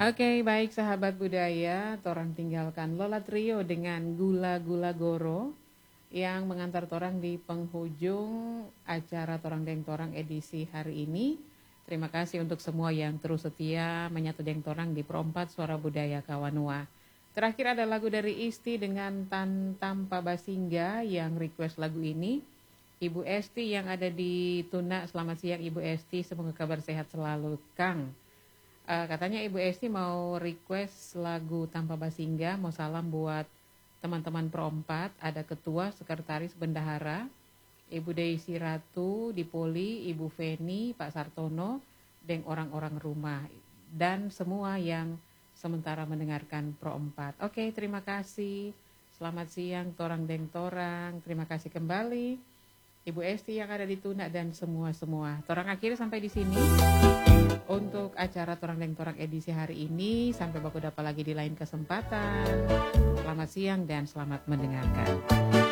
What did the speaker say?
Oke, baik sahabat budaya, torang tinggalkan Lola Trio dengan Gula-Gula Goro yang mengantar torang di penghujung acara Torang Deng Torang edisi hari ini. Terima kasih untuk semua yang terus setia menyatu Deng Torang di Perempat Suara Budaya Kawanua. Terakhir ada lagu dari Isti dengan Tan Tanpa Basingga yang request lagu ini. Ibu Esti yang ada di Tuna, selamat siang Ibu Esti, semoga kabar sehat selalu Kang. Katanya Ibu Esti mau request lagu Tanpa Basingga, mau salam buat teman-teman Perompat, ada Ketua, Sekretaris, Bendahara, Ibu Deisi Ratu, Dipoli, Ibu Feni, Pak Sartono, dan orang-orang rumah, dan semua yang sementara mendengarkan Perompat. Oke, terima kasih. Selamat siang, Torang Deng Torang. Terima kasih kembali. Ibu Esti yang ada di Tuna dan semua-semua. Torang akhiri sampai di sini untuk acara Torang Deng Torang edisi hari ini. Sampai baku dapat lagi di lain kesempatan. Selamat siang dan selamat mendengarkan.